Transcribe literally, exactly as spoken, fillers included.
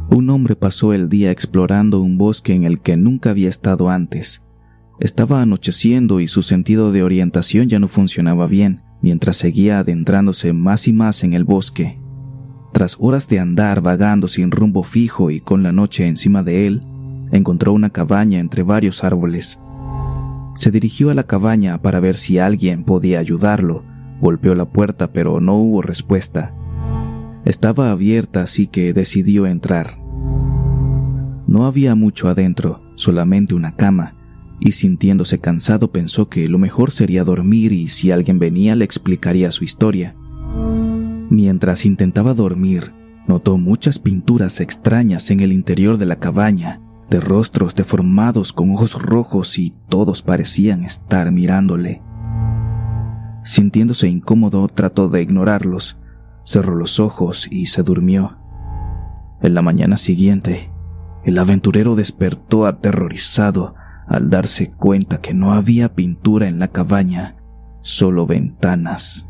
Un hombre pasó el día explorando un bosque en el que nunca había estado antes. Estaba anocheciendo y su sentido de orientación ya no funcionaba bien, mientras seguía adentrándose más y más en el bosque. Tras horas de andar vagando sin rumbo fijo y con la noche encima de él, encontró una cabaña entre varios árboles. Se dirigió a la cabaña para ver si alguien podía ayudarlo. Golpeó la puerta, pero no hubo respuesta. Estaba abierta, así que decidió entrar. No había mucho adentro, solamente una cama, y sintiéndose cansado pensó que lo mejor sería dormir y si alguien venía le explicaría su historia. Mientras intentaba dormir, notó muchas pinturas extrañas en el interior de la cabaña, de rostros deformados con ojos rojos y todos parecían estar mirándole. Sintiéndose incómodo, trató de ignorarlos, cerró los ojos y se durmió. En la mañana siguiente, el aventurero despertó aterrorizado al darse cuenta que no había pintura en la cabaña, solo ventanas.